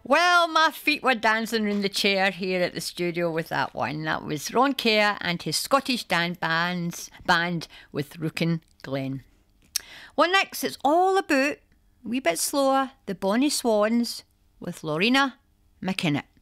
Well, my feet were dancing in the chair here at the studio with that one. That was Ron Kerr and his Scottish band with Rookin Glen. Well, next it's all about, a wee bit slower, the Bonnie Swans with Lorena McKinnon.